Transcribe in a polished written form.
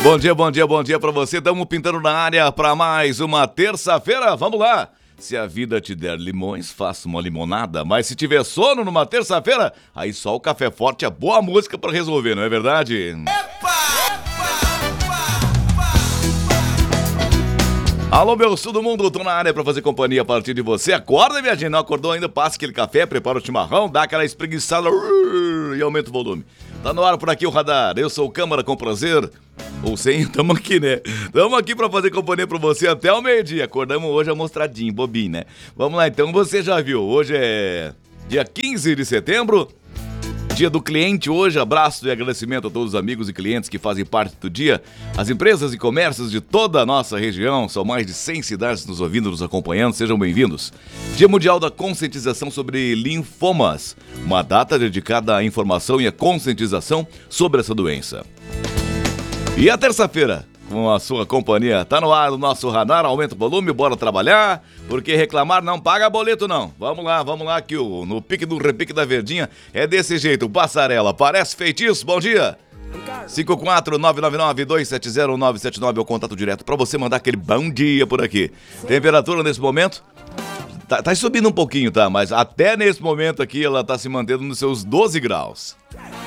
Bom dia, bom dia, bom dia pra você. Estamos pintando na área pra mais uma terça-feira. Vamos lá. Se a vida te der limões, faça uma limonada. Mas se tiver sono numa terça-feira, aí só o café forte é boa música pra resolver, não é verdade? Alô, meu sul do mundo, tô na área pra fazer companhia a partir de você. Acorda, minha gente, não acordou ainda? Passa aquele café, prepara o chimarrão, dá aquela espreguiçada e aumenta o volume. Tá no ar por aqui o radar, eu sou o Câmara com prazer. Ou sem, tamo aqui, né? Tamo aqui pra fazer companhia pra você até o meio-dia. Acordamos hoje amostradinho, bobinho, né? Vamos lá então, você já viu, hoje é dia 15 de setembro. Dia do cliente hoje, abraço e agradecimento a todos os amigos e clientes que fazem parte do dia. As empresas e comércios de toda a nossa região, são mais de 100 cidades nos ouvindo, nos acompanhando, sejam bem-vindos. Dia Mundial da Conscientização sobre Linfomas, uma data dedicada à informação e à conscientização sobre essa doença. E a terça-feira, com a sua companhia, tá no ar o nosso radar, aumenta o volume, bora trabalhar, porque reclamar não paga boleto não. Vamos lá que no pique do repique da verdinha é desse jeito, passarela, parece feitiço, bom dia. 54999-270-979 é o contato direto pra você mandar aquele bom dia por aqui. Temperatura nesse momento tá subindo um pouquinho, tá? Mas até nesse momento aqui ela tá se mantendo nos seus 12 graus.